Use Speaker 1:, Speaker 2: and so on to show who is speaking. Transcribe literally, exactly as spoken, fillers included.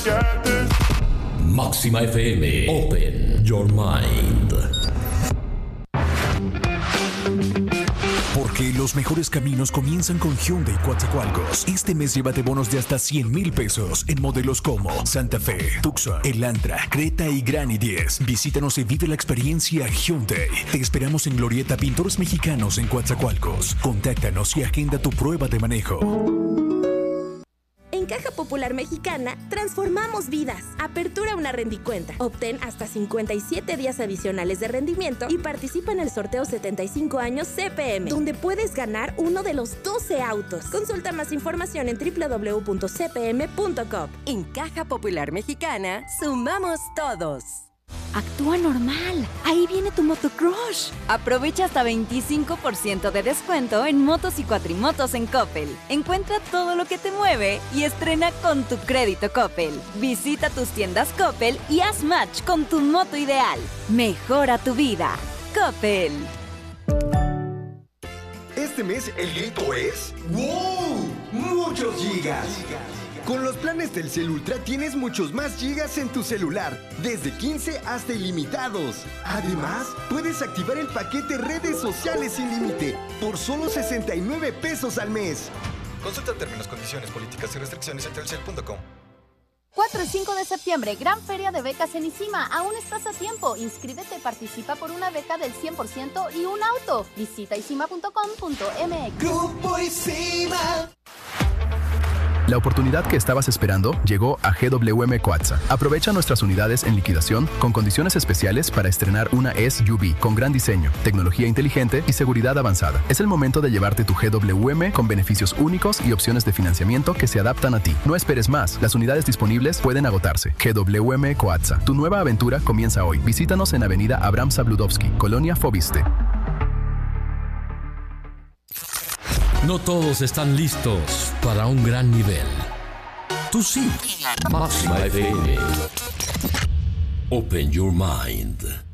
Speaker 1: got this.
Speaker 2: Máxima F M. Open your mind.
Speaker 3: Porque los mejores caminos comienzan con Hyundai Coatzacoalcos. Este mes llévate bonos de hasta cien mil pesos en modelos como Santa Fe, Tucson, Elantra, Creta y Gran i diez. Visítanos y vive la experiencia Hyundai. Te esperamos en Glorieta Pintores Mexicanos en Coatzacoalcos. Contáctanos y agenda tu prueba de manejo.
Speaker 4: En Caja Popular Mexicana, transformamos vidas. Apertura una rendicuenta. Obtén hasta cincuenta y siete días adicionales de rendimiento y participa en el sorteo setenta y cinco años C P M, donde puedes ganar uno de los doce autos. Consulta más información en doble u doble u doble u punto c p m punto com.
Speaker 5: En Caja Popular Mexicana, sumamos todos.
Speaker 6: Actúa normal. Ahí viene tu motocrush.
Speaker 5: Aprovecha hasta veinticinco por ciento de descuento en motos y cuatrimotos en Coppel. Encuentra todo lo que te mueve y estrena con tu crédito Coppel. Visita tus tiendas Coppel y haz match con tu moto ideal. Mejora tu vida. Coppel.
Speaker 7: Este mes el grito es ¡wow! ¡Muchos gigas! Con los planes Telcel Ultra tienes muchos más gigas en tu celular, desde quince hasta ilimitados. Además, puedes activar el paquete redes sociales sin límite por solo sesenta y nueve pesos al mes.
Speaker 8: Consulta términos, condiciones, políticas y restricciones en telcel punto com.
Speaker 6: cuatro y cinco de septiembre, gran feria de becas en ICIMA. Aún estás a tiempo. Inscríbete y participa por una beca del cien por ciento y un auto. Visita icima punto com punto m x.
Speaker 9: Grupo ICIMA.
Speaker 10: La oportunidad que estabas esperando llegó a G W M Coatza. Aprovecha nuestras unidades en liquidación con condiciones especiales para estrenar una S U V con gran diseño, tecnología inteligente y seguridad avanzada. Es el momento de llevarte tu G W M con beneficios únicos y opciones de financiamiento que se adaptan a ti. No esperes más. Las unidades disponibles pueden agotarse. G W M Coatza. Tu nueva aventura comienza hoy. Visítanos en Avenida Abraham Sabludowski, Colonia Fobiste.
Speaker 2: No todos están listos para un gran nivel. Tú sí. Máxima F M. Open your mind.